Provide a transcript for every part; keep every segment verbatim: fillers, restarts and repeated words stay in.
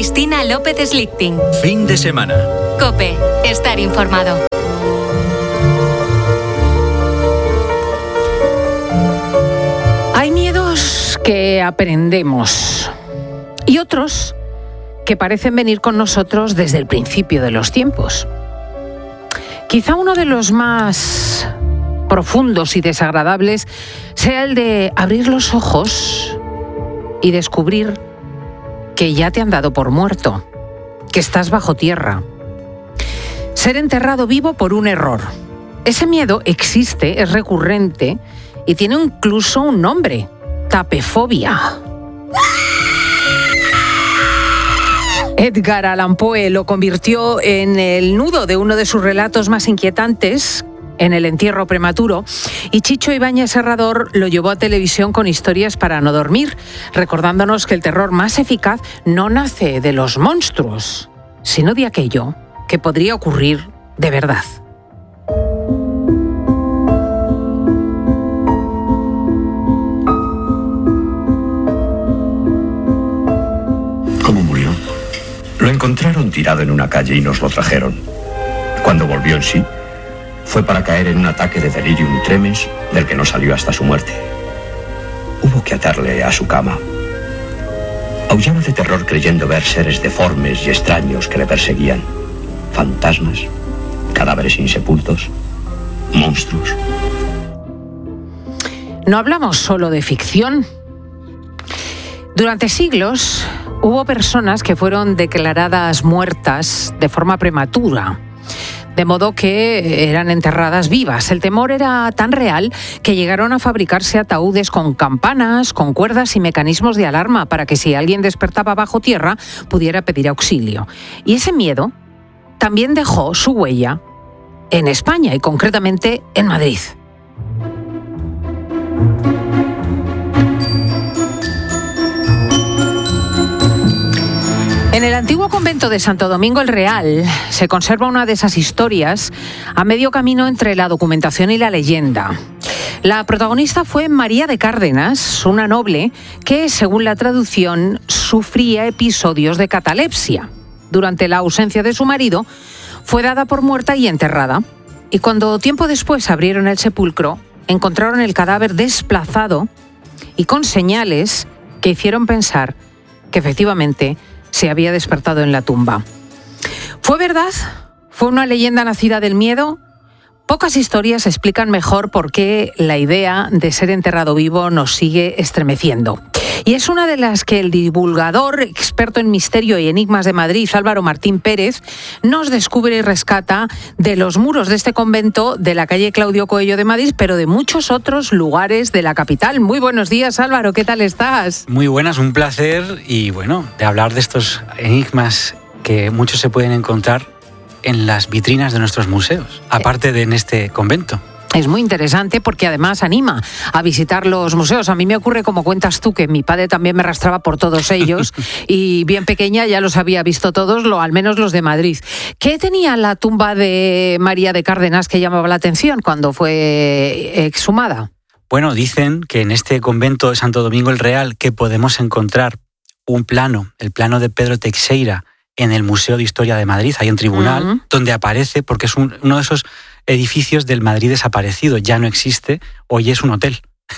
Cristina López Slichting. Fin de semana. COPE. Estar informado. Hay miedos que aprendemos y otros que parecen venir con nosotros desde el principio de los tiempos. Quizá uno de los más profundos y desagradables sea el de abrir los ojos y descubrir que ya te han dado por muerto, que estás bajo tierra. Ser enterrado vivo por un error. Ese miedo existe, es recurrente y tiene incluso un nombre: tapefobia. Edgar Allan Poe lo convirtió en el nudo de uno de sus relatos más inquietantes, en El entierro prematuro, y Chicho Ibáñez Serrador lo llevó a televisión con Historias para no dormir, recordándonos que el terror más eficaz no nace de los monstruos, sino de aquello que podría ocurrir de verdad. ¿Cómo murió? Lo encontraron tirado en una calle y nos lo trajeron. Cuando volvió en sí, fue para caer en un ataque de delirium tremens del que no salió hasta su muerte. Hubo que atarle a su cama. Aullaba de terror creyendo ver seres deformes y extraños que le perseguían. Fantasmas, cadáveres insepultos, monstruos. No hablamos solo de ficción. Durante siglos hubo personas que fueron declaradas muertas de forma prematura, de modo que eran enterradas vivas. El temor era tan real que llegaron a fabricarse ataúdes con campanas, con cuerdas y mecanismos de alarma para que si alguien despertaba bajo tierra pudiera pedir auxilio. Y ese miedo también dejó su huella en España y concretamente en Madrid. En el antiguo convento de Santo Domingo el Real se conserva una de esas historias a medio camino entre la documentación y la leyenda. La protagonista fue María de Cárdenas, una noble que, según la traducción, sufría episodios de catalepsia. Durante la ausencia de su marido, fue dada por muerta y enterrada. Y cuando tiempo después abrieron el sepulcro, encontraron el cadáver desplazado y con señales que hicieron pensar que efectivamente se había despertado en la tumba. ¿Fue verdad? ¿Fue una leyenda nacida del miedo? Pocas historias explican mejor por qué la idea de ser enterrado vivo nos sigue estremeciendo. Y es una de las que el divulgador, experto en misterio y enigmas de Madrid, Álvaro Martín Pérez, nos descubre y rescata de los muros de este convento de la calle Claudio Coello de Madrid, pero de muchos otros lugares de la capital. Muy buenos días, Álvaro, ¿qué tal estás? Muy buenas, un placer y bueno, de hablar de estos enigmas que muchos se pueden encontrar en las vitrinas de nuestros museos, aparte de en este convento. Es muy interesante porque además anima a visitar los museos. A mí me ocurre, como cuentas tú, que mi padre también me arrastraba por todos ellos y bien pequeña ya los había visto todos, lo, al menos los de Madrid. ¿Qué tenía la tumba de María de Cárdenas que llamaba la atención cuando fue exhumada? Bueno, dicen que en este convento de Santo Domingo el Real que podemos encontrar un plano, el plano de Pedro Teixeira, en el Museo de Historia de Madrid, hay un tribunal, uh-huh. donde aparece, porque es un, uno de esos edificios del Madrid desaparecido, ya no existe, hoy es un hotel.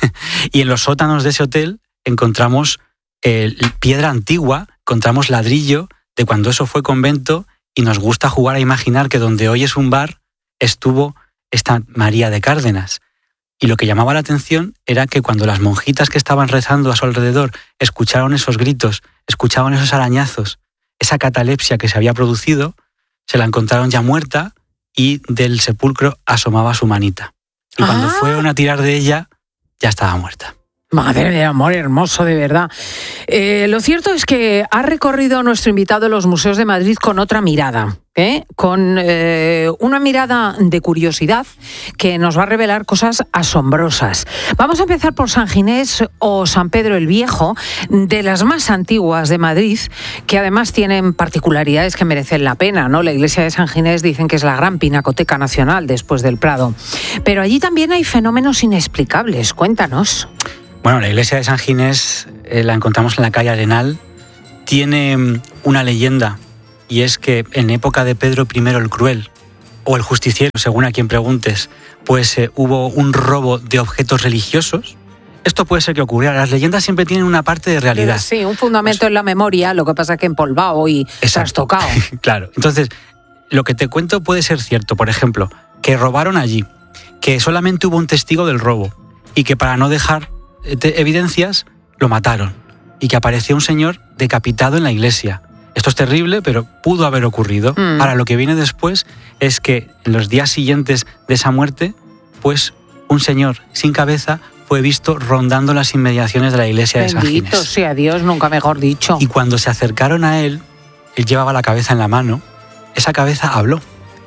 Y en los sótanos de ese hotel encontramos eh, piedra antigua, encontramos ladrillo de cuando eso fue convento, y nos gusta jugar a imaginar que donde hoy es un bar estuvo esta María de Cárdenas. Y lo que llamaba la atención era que cuando las monjitas que estaban rezando a su alrededor escucharon esos gritos, escuchaban esos arañazos, esa catalepsia que se había producido, se la encontraron ya muerta y del sepulcro asomaba su manita. Y cuando ah. fueron a tirar de ella, ya estaba muerta. Madre de amor hermoso, de verdad. Eh, lo cierto es que ha recorrido nuestro invitado los museos de Madrid con otra mirada, ¿eh? con eh, una mirada de curiosidad que nos va a revelar cosas asombrosas. Vamos a empezar por San Ginés o San Pedro el Viejo, de las más antiguas de Madrid, que además tienen particularidades que merecen la pena, ¿no? La iglesia de San Ginés dicen que es la gran pinacoteca nacional después del Prado. Pero allí también hay fenómenos inexplicables. Cuéntanos. Bueno, la iglesia de San Ginés eh, la encontramos en la calle Arenal tiene una leyenda, y es que en época de Pedro primero el Cruel, o el Justiciero, según a quien preguntes, pues eh, hubo un robo de objetos religiosos. Esto puede ser que ocurriera. Las leyendas siempre tienen una parte de realidad. Sí, un fundamento pues, en la memoria, lo que pasa es que empolvado y trastocado. Claro, entonces, lo que te cuento puede ser cierto. Por ejemplo, que robaron allí, que solamente hubo un testigo del robo, y que para no dejar evidencias, lo mataron, y que apareció un señor decapitado en la iglesia. Esto es terrible, pero pudo haber ocurrido. Mm. Ahora, lo que viene después es que en los días siguientes de esa muerte, pues un señor sin cabeza fue visto rondando las inmediaciones de la iglesia de San Ginés. Bendito sea Dios, nunca mejor dicho. Y cuando se acercaron a él, él llevaba la cabeza en la mano, esa cabeza habló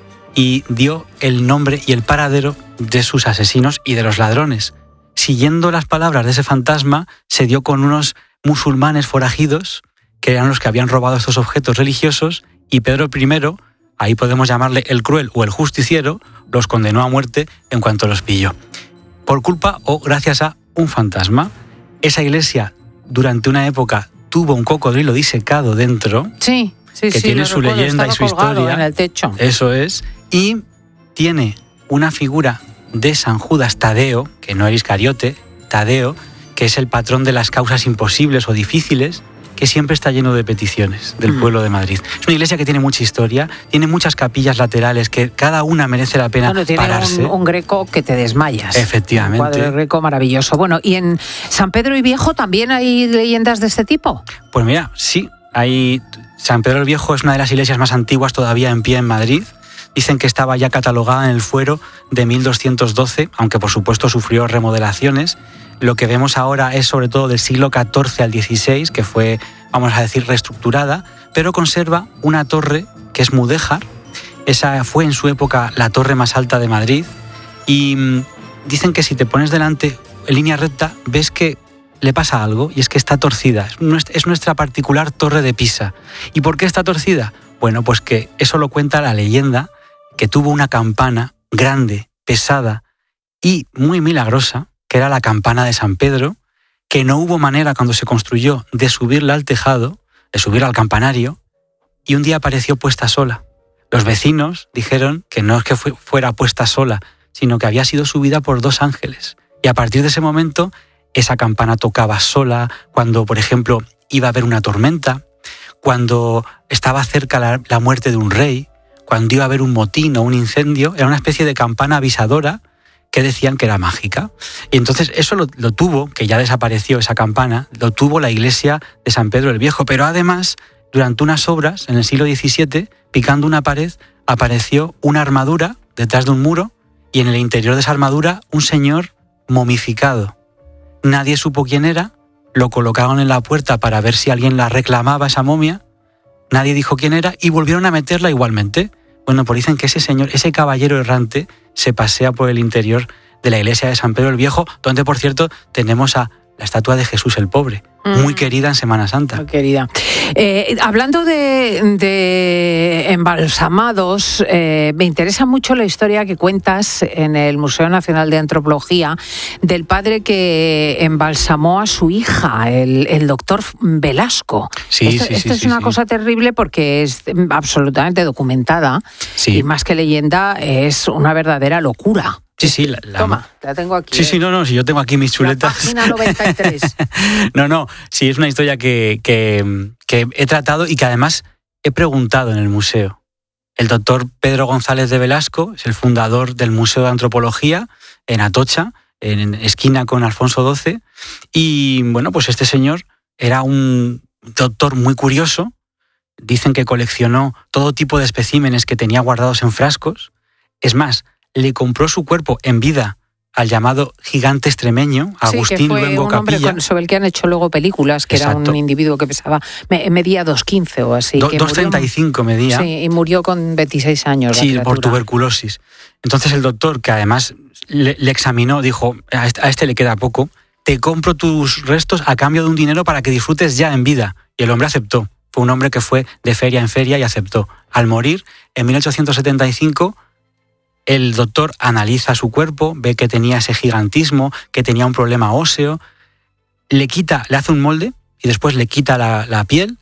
y dio el nombre y el paradero de sus asesinos y de los ladrones. Siguiendo las palabras de ese fantasma, se dio con unos musulmanes forajidos, que eran los que habían robado estos objetos religiosos, y Pedro primero, ahí podemos llamarle el Cruel o el Justiciero, los condenó a muerte en cuanto los pilló. Por culpa o gracias a un fantasma. Esa iglesia, durante una época, tuvo un cocodrilo disecado dentro, sí, sí, que sí, tiene su leyenda y su historia. En el techo. Eso es. Y tiene una figura de San Judas Tadeo, que no era Iscariote, Tadeo, que es el patrón de las causas imposibles o difíciles, que siempre está lleno de peticiones del mm. pueblo de Madrid. Es una iglesia que tiene mucha historia, tiene muchas capillas laterales que cada una merece la pena bueno, tiene pararse. Un, un Greco que te desmayas. Efectivamente. Un cuadro Greco maravilloso. Bueno, ¿y en San Pedro el Viejo también hay leyendas de este tipo? Pues mira, sí. Hay... San Pedro el Viejo es una de las iglesias más antiguas todavía en pie en Madrid. Dicen que estaba ya catalogada en el fuero de mil doscientos doce, aunque por supuesto sufrió remodelaciones. Lo que vemos ahora es sobre todo del siglo catorce al dieciséis, que fue, vamos a decir, reestructurada, pero conserva una torre que es mudéjar. Esa fue en su época la torre más alta de Madrid, y mmm, dicen que si te pones delante en línea recta ves que le pasa algo, y es que está torcida. Es nuestra particular torre de Pisa. ¿Y por qué está torcida? Bueno, pues que eso lo cuenta la leyenda, que tuvo una campana grande, pesada y muy milagrosa, que era la campana de San Pedro, que no hubo manera cuando se construyó de subirla al tejado, de subirla al campanario, y un día apareció puesta sola. Los vecinos dijeron que no es que fuera puesta sola, sino que había sido subida por dos ángeles. Y a partir de ese momento, esa campana tocaba sola cuando, por ejemplo, iba a haber una tormenta, cuando estaba cerca la, la muerte de un rey, cuando iba a haber un motín o un incendio. Era una especie de campana avisadora que decían que era mágica. Y entonces eso lo, lo tuvo, que ya desapareció esa campana, lo tuvo la iglesia de San Pedro el Viejo. Pero además, durante unas obras, en el siglo diecisiete, picando una pared, apareció una armadura detrás de un muro, y en el interior de esa armadura un señor momificado. Nadie supo quién era, lo colocaron en la puerta para ver si alguien la reclamaba, esa momia, nadie dijo quién era, y volvieron a meterla igualmente. Bueno, pues dicen que ese señor, ese caballero errante, se pasea por el interior de la iglesia de San Pedro el Viejo, donde, por cierto, tenemos a la estatua de Jesús el Pobre, mm. muy querida en Semana Santa. Muy querida. Eh, hablando de, de embalsamados, eh, me interesa mucho la historia que cuentas en el Museo Nacional de Antropología del padre que embalsamó a su hija, el, el doctor Velasco. Sí, esto sí, esto sí, es una sí. cosa terrible porque es absolutamente documentada, sí. y más que leyenda es una verdadera locura. Sí, sí, la, la... Toma, la tengo aquí. Sí, eh. sí, no, no, si yo tengo aquí mis chuletas. La página noventa y tres. no, no, sí, es una historia que, que, que he tratado y que además he preguntado en el museo. El doctor Pedro González de Velasco es el fundador del Museo de Antropología en Atocha, en esquina con Alfonso doce, y bueno, pues este señor era un doctor muy curioso. Dicen que coleccionó todo tipo de especímenes que tenía guardados en frascos. Es más, le compró su cuerpo en vida al llamado gigante extremeño, Agustín sí, que fue Luengo un hombre Capilla. Con, sobre el que han hecho luego películas, que Exacto. era un individuo que pesaba, medía dos quince o así. Do, dos treinta y cinco medía. Sí, y murió con veintiséis años. Sí, por tuberculosis. Entonces el doctor, que además le, le examinó, dijo, a este, a este le queda poco, te compro tus restos a cambio de un dinero para que disfrutes ya en vida. Y el hombre aceptó. Fue un hombre que fue de feria en feria y aceptó. Al morir, en mil ochocientos setenta y cinco... el doctor analiza su cuerpo, ve que tenía ese gigantismo, que tenía un problema óseo, le quita, le hace un molde y después le quita la, la piel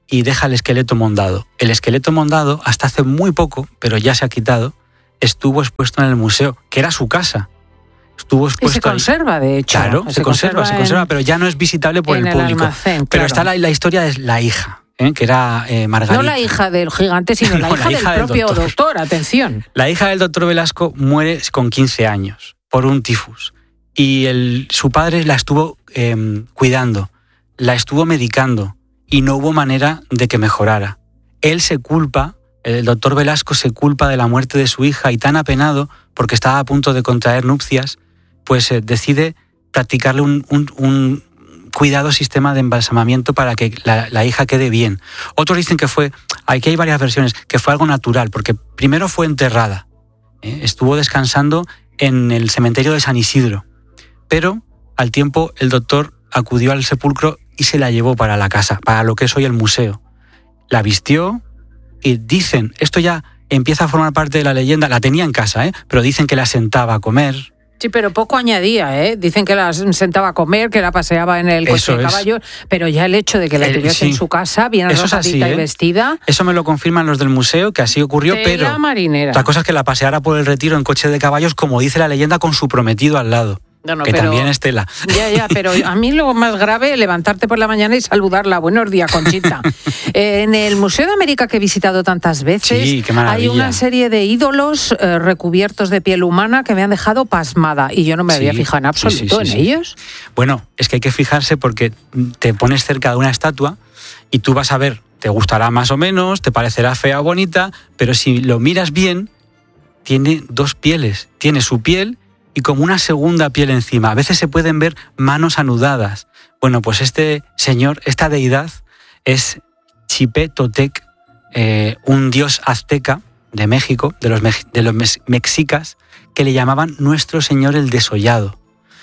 y deja el esqueleto mondado. El esqueleto mondado, hasta hace muy poco, pero ya se ha quitado, estuvo expuesto en el museo, que era su casa. Estuvo expuesto. Y se conserva, ahí. de hecho. Claro, se, se conserva, conserva se conserva, en, pero ya no es visitable por el, el público. Almacén, pero claro. está la, la historia de la hija, ¿eh? que era eh, Margarita. No la hija del gigante, sino la, no, hija, la hija del del propio doctor. doctor. Atención. La hija del doctor Velasco muere con quince años por un tifus. Y el, su padre la estuvo eh, cuidando, la estuvo medicando y no hubo manera de que mejorara. Él se culpa, el doctor Velasco se culpa de la muerte de su hija y tan apenado, porque estaba a punto de contraer nupcias, pues eh, decide practicarle un, un, un cuidado sistema de embalsamamiento para que la, la hija quede bien. Otros dicen que fue, aquí hay varias versiones, que fue algo natural, porque primero fue enterrada, ¿eh? estuvo descansando en el cementerio de San Isidro, pero al tiempo el doctor acudió al sepulcro y se la llevó para la casa, para lo que es hoy el museo. La vistió y dicen, esto ya empieza a formar parte de la leyenda, la tenía en casa, ¿eh? pero dicen que la sentaba a comer. Sí, pero poco añadía, ¿eh? Dicen que la sentaba a comer, que la paseaba en el coche de caballos, pero ya el hecho de que la tuviese sí. en su casa, bien arropadita ¿eh? y vestida... Eso me lo confirman los del museo, que así ocurrió, Tela pero... marinera. Otra cosa es que la paseara por el Retiro en coche de caballos, como dice la leyenda, con su prometido al lado. No, no, que pero, también es tela. Ya, ya, pero a mí lo más grave, levantarte por la mañana y saludarla. Buenos días, Conchita. eh, en el Museo de América, que he visitado tantas veces, sí, qué maravilla. Hay una serie de ídolos eh, recubiertos de piel humana que me han dejado pasmada y yo no me sí, había fijado en absoluto sí, sí, sí, en sí. ellos. Bueno, es que hay que fijarse porque te pones cerca de una estatua y tú vas a ver, te gustará más o menos, te parecerá fea o bonita, pero si lo miras bien, tiene dos pieles. Tiene su piel y como una segunda piel encima. A veces se pueden ver manos anudadas. Bueno, pues este señor, esta deidad, es Chipé Totec, eh, un dios azteca de México, de los, me- de los mes- mexicas, que le llamaban Nuestro Señor el Desollado.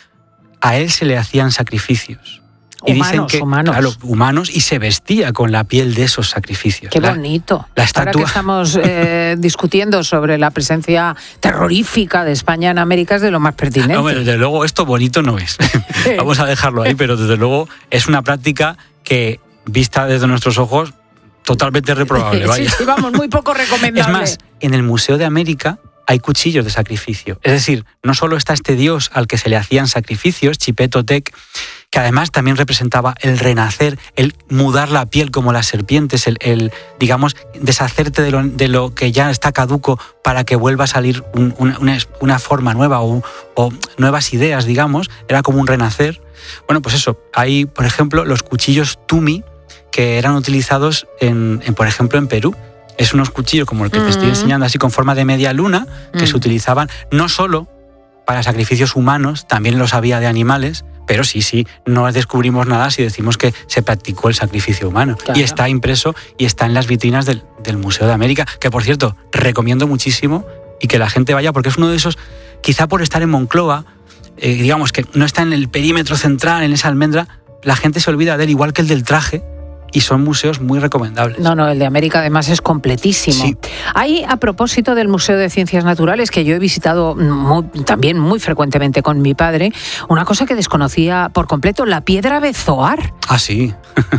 A él se le hacían sacrificios. Y humanos, dicen que, humanos. Claro, humanos, y se vestía con la piel de esos sacrificios. Qué la, bonito. La estatua... Ahora que estamos eh, discutiendo sobre la presencia terrorífica de España en América, es de lo más pertinente. No, bueno, desde luego esto bonito no es. Vamos a dejarlo ahí, pero desde luego es una práctica que, vista desde nuestros ojos, totalmente reprobable. Vaya. Sí, sí, vamos, muy poco recomendable. Es más, en el Museo de América hay cuchillos de sacrificio. Es decir, no solo está este dios al que se le hacían sacrificios, Chipé Totec, que además también representaba el renacer, el mudar la piel como las serpientes, el, el digamos, deshacerte de lo, de lo que ya está caduco para que vuelva a salir un, una, una forma nueva o, o nuevas ideas, digamos. Era como un renacer. Bueno, pues eso, hay, por ejemplo, los cuchillos Tumi, que eran utilizados, en, en por ejemplo, en Perú. Es unos cuchillos como el que te estoy enseñando, así con forma de media luna, que mm. se utilizaban no solo para sacrificios humanos, también los había de animales, pero sí, sí, no descubrimos nada si decimos que se practicó el sacrificio humano. Claro. Y está impreso y está en las vitrinas del, del Museo de América, que por cierto, recomiendo muchísimo y que la gente vaya, porque es uno de esos, quizá por estar en Moncloa, eh, digamos que no está en el perímetro central, en esa almendra, la gente se olvida de él, igual que el del traje, y son museos muy recomendables. No, no, el de América además es completísimo. Sí. Hay, a propósito del Museo de Ciencias Naturales, que yo he visitado muy, también muy frecuentemente con mi padre, una cosa que desconocía por completo, la piedra bezoar. Ah, sí.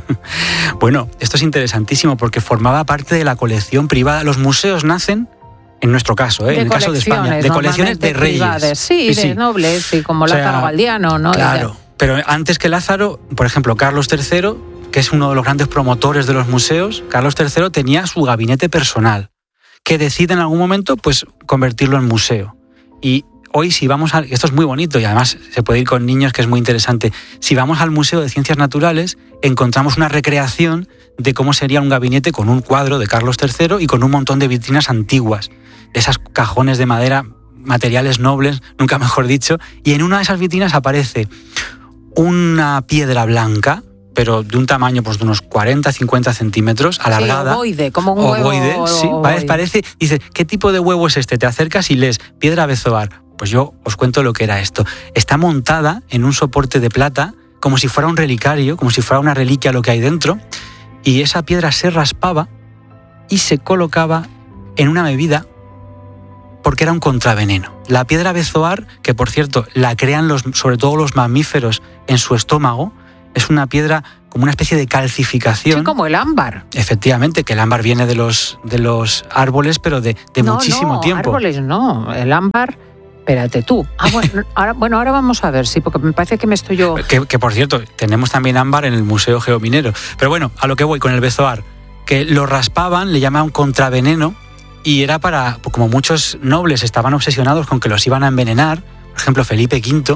Bueno, esto es interesantísimo porque formaba parte de la colección privada. Los museos nacen, en nuestro caso, ¿eh? en el caso de España, de colecciones de reyes. Privadas. Sí, sí, de sí. nobles, sí, como o sea, Lázaro Galdiano, ¿no? Claro, pero antes que Lázaro, por ejemplo, Carlos tercero, que es uno de los grandes promotores de los museos, Carlos tercero tenía su gabinete personal, que decide en algún momento pues convertirlo en museo. Y hoy si vamos a... Esto es muy bonito y además se puede ir con niños, que es muy interesante. Si vamos al Museo de Ciencias Naturales, encontramos una recreación de cómo sería un gabinete con un cuadro de Carlos tercero y con un montón de vitrinas antiguas, de esas cajones de madera, materiales nobles, nunca mejor dicho, y en una de esas vitrinas aparece una piedra blanca, pero de un tamaño pues, de unos cuarenta a cincuenta centímetros, alargada. Sí, ovoide, como un ovoide, huevo. Sí, ovoide. Parece, dice, ¿qué tipo de huevo es este? Te acercas y lees, piedra bezoar. Pues yo os cuento lo que era esto. Está montada en un soporte de plata, como si fuera un relicario, como si fuera una reliquia lo que hay dentro, y esa piedra se raspaba y se colocaba en una bebida porque era un contraveneno. La piedra bezoar, que por cierto la crean los, sobre todo los mamíferos en su estómago, es una piedra como una especie de calcificación. Sí, como el ámbar. Efectivamente, que el ámbar viene de los, de los árboles, pero de, de no, muchísimo no, tiempo. Árboles no, el ámbar... Espérate tú. Ah, bueno ahora, bueno, ahora vamos a ver, sí, porque me parece que me estoy yo... Que, que por cierto, tenemos también ámbar en el Museo Geominero. Pero bueno, a lo que voy con el bezoar, que lo raspaban, le llamaban contraveneno, y era para, como muchos nobles estaban obsesionados con que los iban a envenenar, por ejemplo Felipe quinto,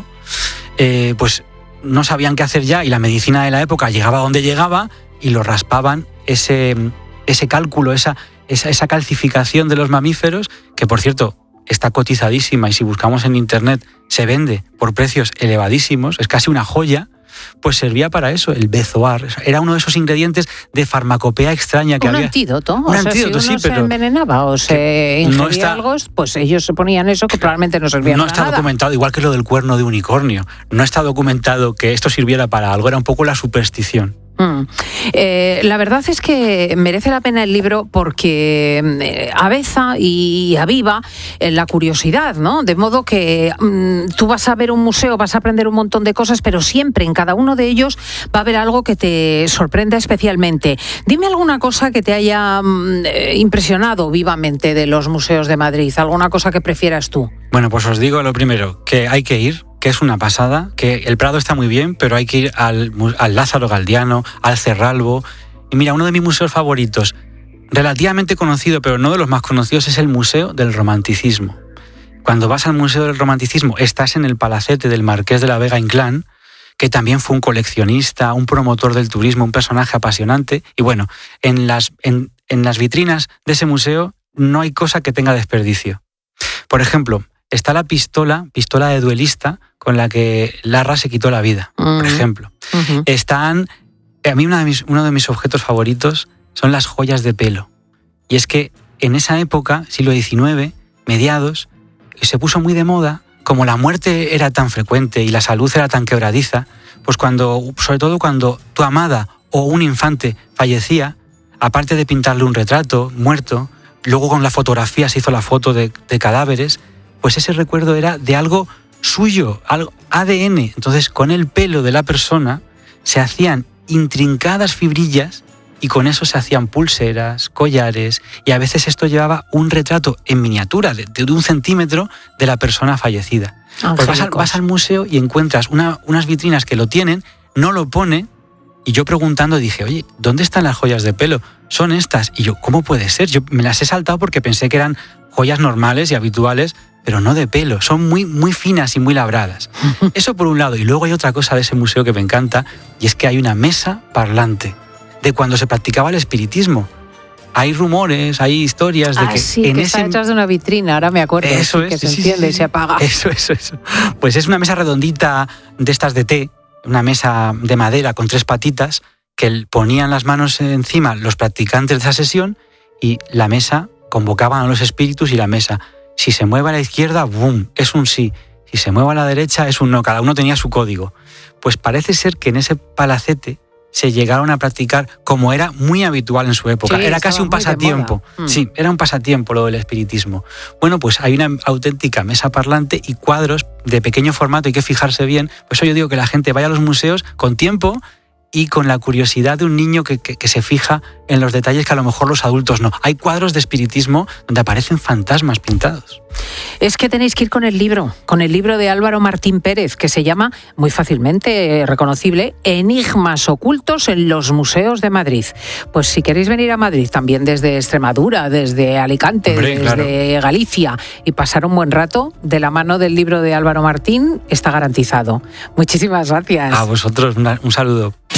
eh, pues no sabían qué hacer ya, y la medicina de la época llegaba donde llegaba, y lo raspaban ese, ese cálculo, esa, esa, esa calcificación de los mamíferos, que por cierto... está cotizadísima y si buscamos en internet se vende por precios elevadísimos, es casi una joya, pues servía para eso, el bezoar. Era uno de esos ingredientes de farmacopea extraña que un había. Antídoto, Un o sea, antídoto, si uno sí, pero se envenenaba o se ingería no está, algo, pues ellos se ponían eso que probablemente no servía no para está nada. documentado, igual que lo del cuerno de unicornio. No está documentado que esto sirviera para algo, era un poco la superstición. Mm. Eh, la verdad es que merece la pena el libro porque eh, aveza y aviva eh, la curiosidad, ¿no? De modo que mm, tú vas a ver un museo, vas a aprender un montón de cosas, pero siempre en cada uno de ellos va a haber algo que te sorprenda especialmente. Dime alguna cosa que te haya mm, impresionado vivamente de los museos de Madrid, alguna cosa que prefieras tú. Bueno, pues os digo lo primero, que hay que ir, que es una pasada, que el Prado está muy bien, pero hay que ir al, al Lázaro Galdiano, al Cerralbo. Y mira, uno de mis museos favoritos, relativamente conocido, pero no de los más conocidos, es el Museo del Romanticismo. Cuando vas al Museo del Romanticismo, estás en el palacete del Marqués de la Vega Inclán, que también fue un coleccionista, un promotor del turismo, un personaje apasionante. Y bueno, en las, en, en las vitrinas de ese museo no hay cosa que tenga desperdicio. Por ejemplo, está la pistola, pistola de duelista, con la que Larra se quitó la vida, uh-huh. por ejemplo. Uh-huh. Están, a mí una de mis, uno de mis objetos favoritos son las joyas de pelo. Y es que en esa época, siglo diecinueve, mediados, se puso muy de moda, como la muerte era tan frecuente y la salud era tan quebradiza, pues cuando, sobre todo cuando tu amada o un infante fallecía, aparte de pintarle un retrato muerto, luego con la fotografía se hizo la foto de, de cadáveres, pues ese recuerdo era de algo suyo, algo A D N. Entonces, con el pelo de la persona se hacían intrincadas fibrillas y con eso se hacían pulseras, collares, y a veces esto llevaba un retrato en miniatura de, de un centímetro de la persona fallecida. Pues vas, al, vas al museo y encuentras una, unas vitrinas que lo tienen, no lo pone, y yo preguntando dije, oye, ¿dónde están las joyas de pelo? Son estas. Y yo, ¿cómo puede ser? Yo me las he saltado porque pensé que eran joyas normales y habituales, pero no de pelo, son muy, muy finas y muy labradas. Eso por un lado. Y luego hay otra cosa de ese museo que me encanta, y es que hay una mesa parlante de cuando se practicaba el espiritismo. Hay rumores, hay historias de ah, que... sí, en que ese... está detrás de una vitrina, ahora me acuerdo. Eso sí, es, que se sí, enciende sí, y sí. se apaga. Eso, eso, eso. Pues es una mesa redondita de estas de té, una mesa de madera con tres patitas, que ponían las manos encima los practicantes de esa sesión y la mesa, convocaban a los espíritus y la mesa, si se mueve a la izquierda, ¡boom!, es un sí. Si se mueve a la derecha, es un no. Cada uno tenía su código. Pues parece ser que en ese palacete se llegaron a practicar como era muy habitual en su época. Sí, era casi un pasatiempo. Mm. Sí, era un pasatiempo lo del espiritismo. Bueno, pues hay una auténtica mesa parlante y cuadros de pequeño formato, hay que fijarse bien. Por eso yo digo que la gente vaya a los museos con tiempo y con la curiosidad de un niño que, que, que se fija en los detalles que a lo mejor los adultos no. Hay cuadros de espiritismo donde aparecen fantasmas pintados. Es que tenéis que ir con el libro, con el libro de Álvaro Martín Pérez, que se llama, muy fácilmente reconocible, Enigmas ocultos en los museos de Madrid. Pues si queréis venir a Madrid, también desde Extremadura, desde Alicante, Hombre, desde claro. Galicia, y pasar un buen rato, de la mano del libro de Álvaro Martín, está garantizado. Muchísimas gracias. A vosotros, una, un saludo.